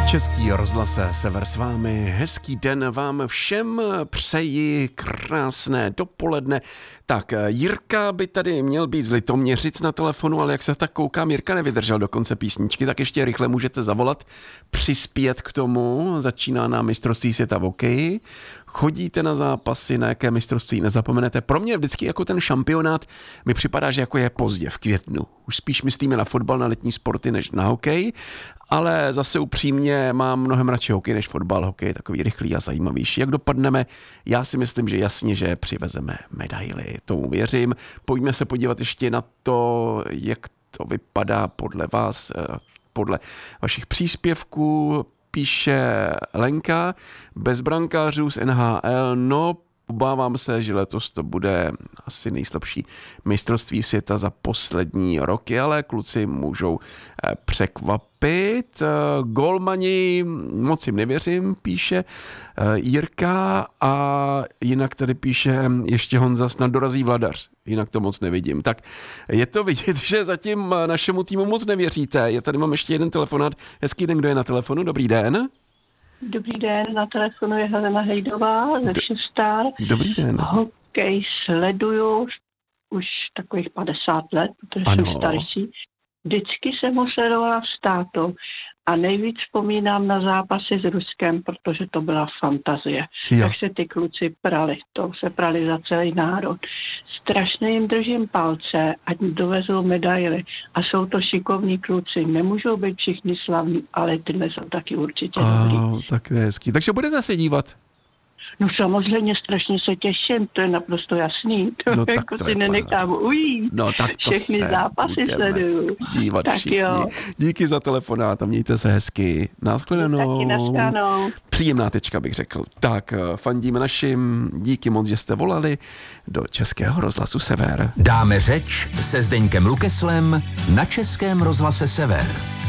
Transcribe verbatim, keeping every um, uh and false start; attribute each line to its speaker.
Speaker 1: Český rozhlas Sever s vámi. Hezký den vám všem přeji, krásné dopoledne. Tak, Jirka by tady měl být z Litoměřic na telefonu, ale jak se tak koukám, Jirka nevydržel do konce písničky, tak ještě rychle můžete zavolat, přispět k tomu. Začíná na mistrovství světa v hokeji. Chodíte na zápasy, na jaké mistrovství nezapomenete. Pro mě vždycky jako ten šampionát mi připadá, že jako je pozdě v květnu. Už spíš myslíme na fotbal, na letní sporty, než na hokej, ale zase upřímně mám mnohem radši hokej než fotbal. Hokej je takový rychlý a zajímavější. Jak dopadneme? Já si myslím, že jasně, že přivezeme medaily. Tomu věřím. Pojďme se podívat ještě na to, jak to vypadá podle vás, podle vašich příspěvků. Píše Lenka, bez brankářů z N H L, no obávám se, že letos to bude asi nejslabší mistrovství světa za poslední roky, ale kluci můžou překvapit. Golmani, moc jim nevěřím, píše Jirka, a jinak tady píše ještě Honza, snad dorazí Vladař, jinak to moc nevidím. Tak je to vidět, že zatím našemu týmu moc nevěříte. Je tady mám ještě jeden telefonát. Hezký den, kdo je na telefonu? Dobrý den.
Speaker 2: Dobrý den, na telefonu je Helena Hejdová ze Všestar.
Speaker 1: Dobrý den.
Speaker 2: Hokej sleduju už takových padesát let, protože
Speaker 1: ano.
Speaker 2: jsem starší. Vždycky jsem ho sledovala s tátou a nejvíc vzpomínám na zápasy s Ruskem, protože to byla fantazie.
Speaker 1: Jo.
Speaker 2: Jak se ty kluci prali, to se prali za celý národ. Strašně jim držím palce, ať dovezou medaily. A jsou to šikovní kluci. Nemůžou být všichni slavní, ale tyhle jsou taky určitě
Speaker 1: a,
Speaker 2: dobrý.
Speaker 1: Tak je hezký. Takže budete se dívat?
Speaker 2: No samozřejmě strašně se těším, to je naprosto jasný. To
Speaker 1: No, tak
Speaker 2: jako
Speaker 1: to
Speaker 2: si
Speaker 1: je
Speaker 2: nenechám ujít.
Speaker 1: No tak to
Speaker 2: všechny
Speaker 1: se
Speaker 2: zápasy sleduju.
Speaker 1: dívat
Speaker 2: Tak
Speaker 1: všichni.
Speaker 2: jo.
Speaker 1: Díky za telefonát a mějte se hezky. Naschledanou.
Speaker 2: Taky naschledanou.
Speaker 1: Příjemná tečka, bych řekl. Tak, fandíme našim, díky moc, že jste volali do Českého rozhlasu Sever.
Speaker 3: Dáme řeč se Zdeňkem Lukeslem na Českém rozhlase Sever.